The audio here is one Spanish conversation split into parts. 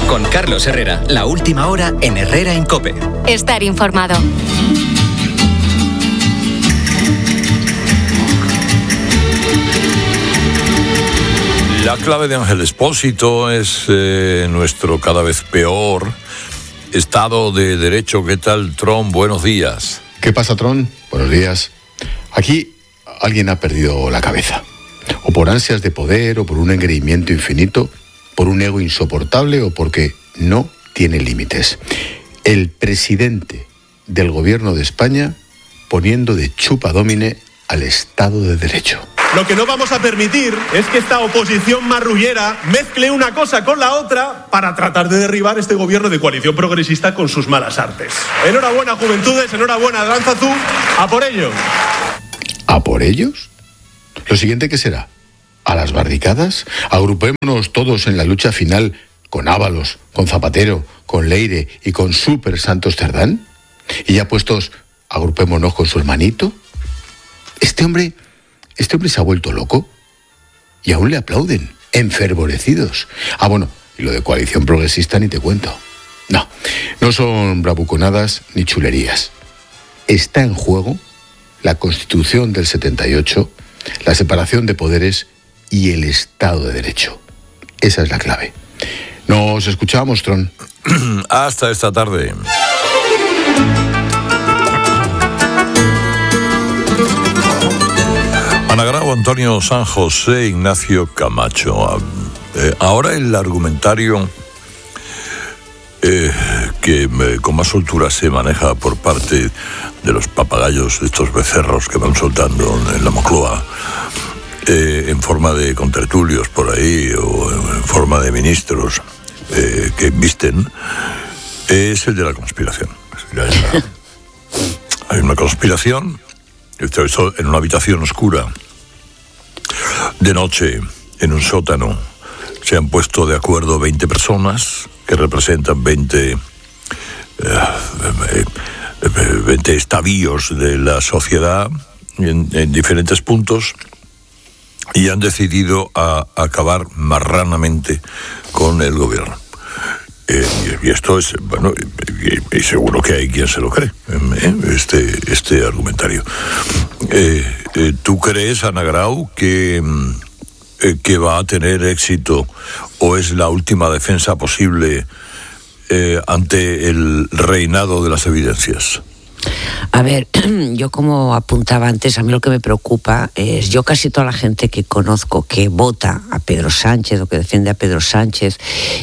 Con Carlos Herrera, la última hora en Herrera en COPE. Estar informado. La clave de Ángel Expósito es nuestro cada vez peor Estado de Derecho. ¿Qué tal, Tron? Buenos días. ¿Qué pasa, Tron? Buenos días. Aquí alguien ha perdido la cabeza. O por ansias de poder, o por un engreimiento infinito, por un ego insoportable, o porque no tiene límites. El presidente del gobierno de España poniendo de chupa domine al Estado de Derecho. Lo que no vamos a permitir es que esta oposición marrullera mezcle una cosa con la otra para tratar de derribar este gobierno de coalición progresista con sus malas artes. Enhorabuena, juventudes, enhorabuena, Aranzazú, a por ello. ¿A por ellos? ¿Lo siguiente qué será? ¿A las barricadas? Agrupémonos todos en la lucha final con Ábalos, con Zapatero, con Leire y con Super Santos Cerdán. Y ya puestos, agrupémonos con su hermanito. Este hombre se ha vuelto loco y aún le aplauden, enfervorecidos. Bueno, y lo de coalición progresista ni te cuento. No son bravuconadas ni chulerías. Está en juego la Constitución del 78, la separación de poderes y el Estado de Derecho. Esa es la clave. Nos escuchamos, Tron. Hasta esta tarde. Ana Grau, Antonio San José, Ignacio Camacho. Ahora el argumentario que con más soltura se maneja por parte de los papagayos, estos becerros que van soltando en la Moncloa, en forma de contertulios por ahí o en forma de ministros que visten, es el de la conspiración. Hay una conspiración, esto en una habitación oscura, de noche, en un sótano, se han puesto de acuerdo 20 personas que representan 20 estadios de la sociedad en diferentes puntos y han decidido acabar marranamente con el gobierno. Y esto es, bueno, y seguro que hay quien se lo cree, este argumentario. ¿Tú crees, Ana Grau, que va a tener éxito o es la última defensa posible ante el reinado de las evidencias? A ver, yo como apuntaba antes, a mí lo que me preocupa es, yo casi toda la gente que conozco que vota a Pedro Sánchez o que defiende a Pedro Sánchez,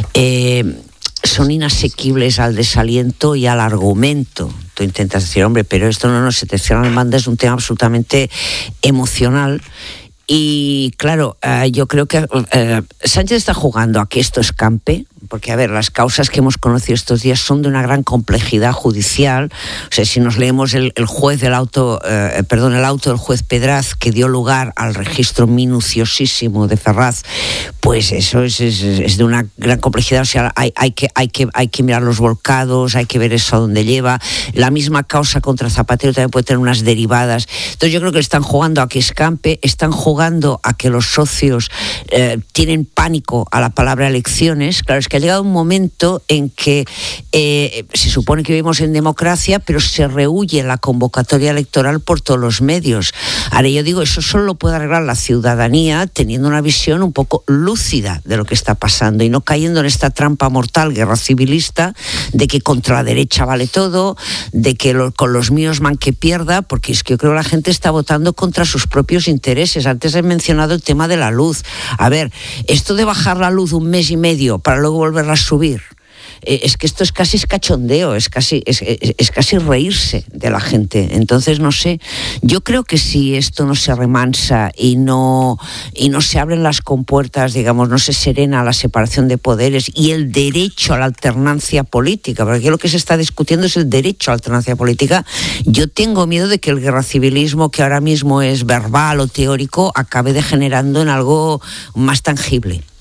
son inasequibles al desaliento y al argumento. Tú intentas decir, hombre, pero esto no se te cierra la manda, es un tema absolutamente emocional. Y claro, yo creo que Sánchez está jugando a que esto escampe, porque, a ver, las causas que hemos conocido estos días son de una gran complejidad judicial. O sea, si nos leemos el auto del juez Pedraz, que dio lugar al registro minuciosísimo de Ferraz, pues eso es de una gran complejidad. O sea, hay que mirar los volcados, hay que ver eso a dónde lleva. La misma causa contra Zapatero también puede tener unas derivadas. Entonces yo creo que están jugando a que escampe, están jugando a que los socios tienen pánico a la palabra elecciones. Claro, es que ha llegado un momento en que se supone que vivimos en democracia, pero se rehúye la convocatoria electoral por todos los medios. Ahora yo digo, eso solo lo puede arreglar la ciudadanía teniendo una visión un poco lúcida de lo que está pasando y no cayendo en esta trampa mortal, guerra civilista, de que contra la derecha vale todo, de que con los míos man que pierda, porque es que yo creo que la gente está votando contra sus propios intereses. Antes he mencionado el tema de la luz. A ver, esto de bajar la luz un mes y medio para luego volverla a subir, es que esto es casi cachondeo, es casi reírse de la gente. Entonces, no sé, yo creo que si esto no se remansa y no se abren las compuertas, digamos, no se serena la separación de poderes y el derecho a la alternancia política, porque aquí lo que se está discutiendo es el derecho a la alternancia política, yo tengo miedo de que el guerracivilismo, que ahora mismo es verbal o teórico, acabe degenerando en algo más tangible.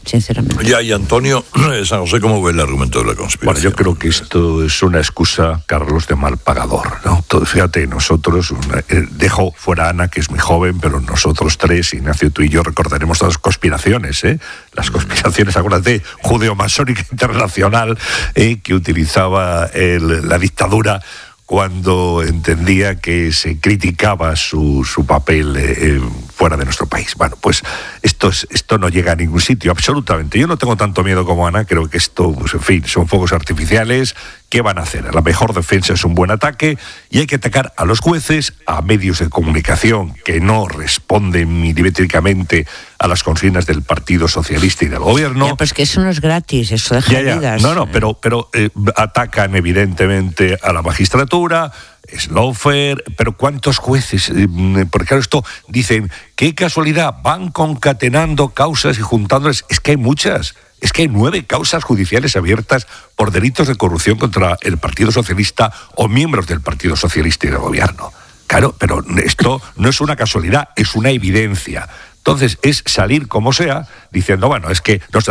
sinceramente. Ya, y Antonio San José, ¿cómo ve el argumento de la conspiración? Bueno, yo creo que esto es una excusa, Carlos, de mal pagador, ¿no? Fíjate, nosotros, dejo fuera a Ana, que es muy joven, pero nosotros tres, Ignacio, tú y yo, recordaremos todas las conspiraciones, las conspiraciones, acuérdate, judeo-masónica internacional, que utilizaba la dictadura cuando entendía que se criticaba su papel fuera de nuestro país. Bueno, pues esto no llega a ningún sitio, absolutamente. Yo no tengo tanto miedo como Ana, creo que esto, pues en fin, son fuegos artificiales. ¿Qué van a hacer? La mejor defensa es un buen ataque y hay que atacar a los jueces, a medios de comunicación que no responden milimétricamente a las consignas del Partido Socialista y del Gobierno. Ya, pues que eso no es gratis, eso deja vidas. No, pero atacan evidentemente a la magistratura, es lawfare, pero ¿cuántos jueces? Porque claro, esto dicen, qué casualidad, van concatenando causas y juntándolas. Es que hay muchas. Es que hay 9 causas judiciales abiertas por delitos de corrupción contra el Partido Socialista o miembros del Partido Socialista y del Gobierno. Claro, pero esto no es una casualidad, es una evidencia. Entonces es salir como sea diciendo, bueno, es que nos